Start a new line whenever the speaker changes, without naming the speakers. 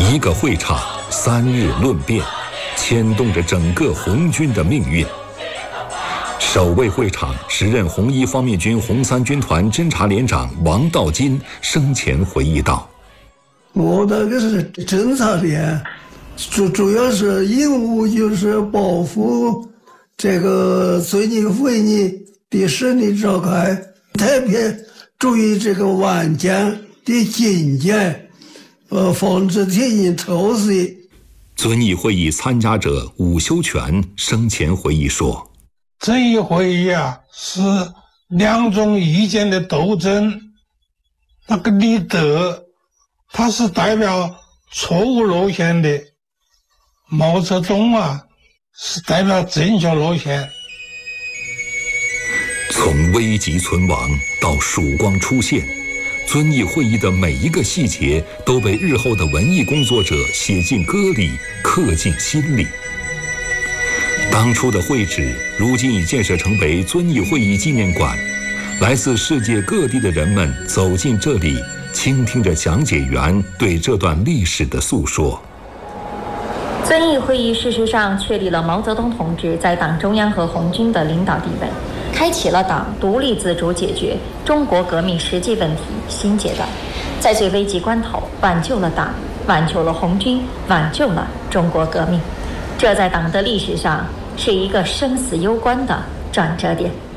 一个会场3日论辩，牵动着整个红军的命运。守卫会场，时任红一方面军红三军团侦察连长王道金生前回忆道：“
我那个是侦察连，主要是任务就是保护这个遵义会议的顺利召开，特别注意这个晚间的警戒，防止敌人偷袭。”
遵义会议参加者伍修权生前回忆说：“
这一会议是两种意见的斗争，那个李德他是代表错误路线的，毛泽东是代表正确路线。”
从危急存亡到曙光出现，遵义会议的每一个细节都被日后的文艺工作者写进歌里，刻进心里。当初的会址如今已建设成为遵义会议纪念馆，来自世界各地的人们走进这里，倾听着讲解员对这段历史的诉说。
遵义会议事实上确立了毛泽东同志在党中央和红军的领导地位，开启了党独立自主解决中国革命实际问题新阶段，在最危急关头挽救了党，挽救了红军，挽救了中国革命。这在党的历史上是一个生死攸关的转折点。